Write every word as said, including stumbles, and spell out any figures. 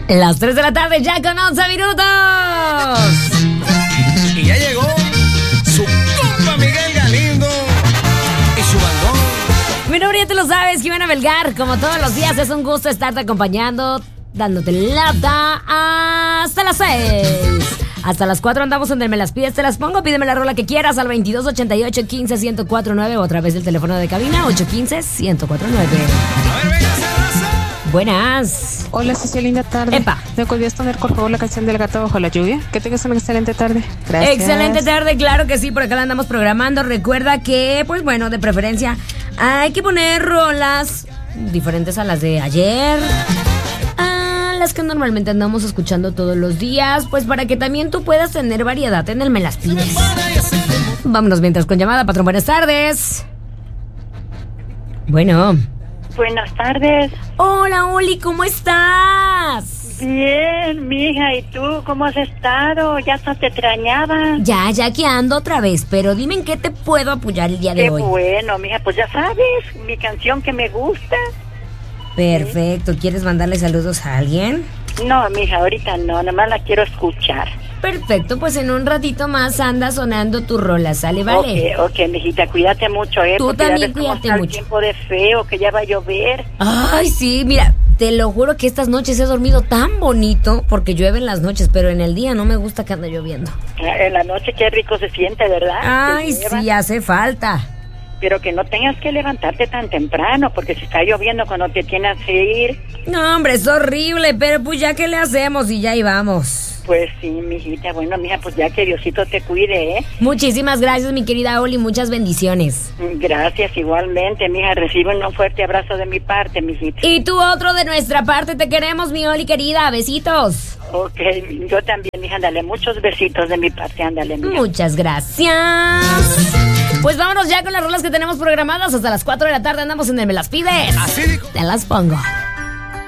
Las tres de la tarde, ya con once minutos. Y ya llegó su compa Miguel Galindo y su bandón. Mi nombre ya te lo sabes, Jimena Belgar. Como todos los días, es un gusto estarte acompañando, dándote lata hasta las seis. Hasta las cuatro andamos en el Me Las Pides, te las pongo. Pídeme la rola que quieras al veintidós ochenta y ocho quince ciento cuatro nueve o a través del teléfono de cabina ocho uno cinco ciento cuatro nueve. A ver, venga, cerraza. Buenas. Hola, Cecilia, linda tarde. Epa. ¿Me podrías poner, por favor, la canción del gato bajo la lluvia? Que tengas una excelente tarde. Gracias. Excelente tarde, claro que sí, por acá la andamos programando. Recuerda que, pues bueno, de preferencia hay que poner rolas diferentes a las de ayer, a las que normalmente andamos escuchando todos los días, pues para que también tú puedas tener variedad en el Me Las Pides. Vámonos mientras con llamada, patrón, buenas tardes. Bueno. Buenas tardes. Hola, Oli, ¿cómo estás? Bien, mija, ¿y tú cómo has estado? Ya hasta te extrañaba. Ya, ya que ando otra vez, pero dime en qué te puedo apoyar el día de Qué hoy. bueno, mija, pues ya sabes, mi canción que me gusta. Perfecto, ¿quieres mandarle saludos a alguien? No, mija, ahorita no, nada más la quiero escuchar. Perfecto, pues en un ratito más anda sonando tu rola, ¿sale, vale? Ok, ok, mijita, cuídate mucho, ¿eh? Tú Porque ya también ves cómo cuídate está mucho. el tiempo de feo, que ya va a llover. Ay, sí, mira, te lo juro que estas noches he dormido tan bonito porque llueve en las noches, pero en el día no me gusta que ande lloviendo. En la noche qué rico se siente, ¿verdad? Ay, Que llueva. sí, hace falta. Pero que no tengas que levantarte tan temprano, porque si está lloviendo cuando te tienes que ir, No, hombre, es horrible, pero pues ya que le hacemos y ya ahí vamos. pues sí, mijita, bueno, mija, pues ya que Diosito te cuide, ¿eh? Muchísimas gracias, mi querida Oli, muchas bendiciones. Gracias, igualmente, mija, recibe un fuerte abrazo de mi parte, mijita. Y tú otro de nuestra parte, te queremos, mi Oli querida, besitos. Ok, yo también, mija, ándale, muchos besitos de mi parte, ándale, mija. Muchas gracias. Pues vámonos ya con las rolas que tenemos programadas. Hasta las cuatro de la tarde andamos en el Me Las Pides. Así dijo. Te las pongo.